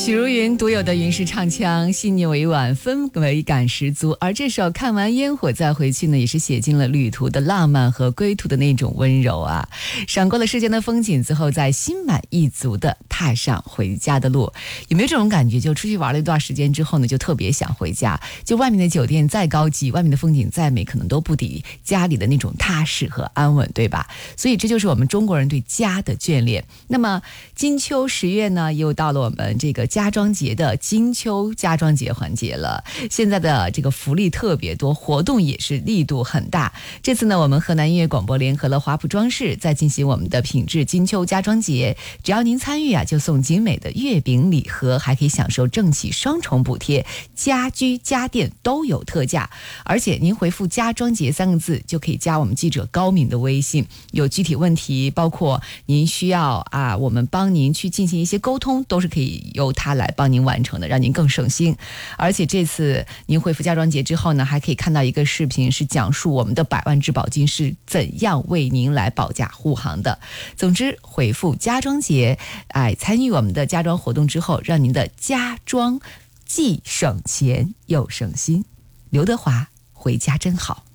许茹芸独有的云式唱腔，细腻委婉，氛围感十足。而这首《看完烟火再回去》呢，也是写尽了旅途的浪漫和归途的那种温柔啊。赏过了世间的风景之后，再心满意足的踏上回家的路。有没有这种感觉？就出去玩了一段时间之后呢，就特别想回家。就外面的酒店再高级，外面的风景再美，可能都不敌家里的那种踏实和安稳，对吧？所以这就是我们中国人对家的眷恋。那么金秋10月呢，又到了我们这个家装节的金秋家装节环节了。现在的这个福利特别多，活动也是力度很大。这次呢，我们河南音乐广播联合了华普装饰在进行我们的品质金秋家装节，只要您参与啊，就送精美的月饼礼盒，还可以享受政企双重补贴，家居家电都有特价。而且您回复家装节3个字就可以加我们记者高敏的微信，有具体问题，包括您需要我们帮您去进行一些沟通，都是可以由他来帮您完成的，让您更省心。而且这次您回复家装节之后呢，还可以看到一个视频，是讲述我们的100万质保金是怎样为您来保驾护航的。总之，回复家装节，参与我们的家装活动之后，让您的家装既省钱又省心。刘德华，回家真好。